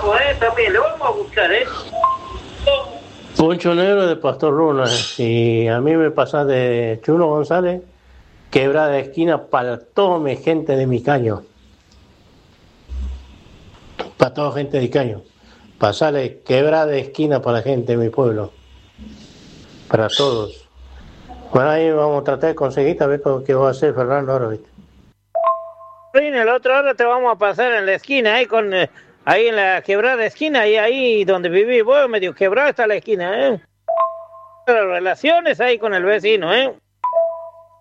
vamos, también le vamos a buscar, Poncho Negro de Pastor Luna. Si a mí me pasa de Chulo González, quebrada de esquina para toda mi gente de mi caño. Para toda gente de caño. Pasarle quebrada de esquina para la gente de mi pueblo. Para todos. Bueno, ahí vamos a tratar de conseguir, a ver qué va a hacer Fernando ahora, ¿viste? El otro hora te vamos a pasar en la esquina, ahí en la quebrada esquina, y ahí donde viví, bueno, medio quebrada está la esquina, Las relaciones ahí con el vecino,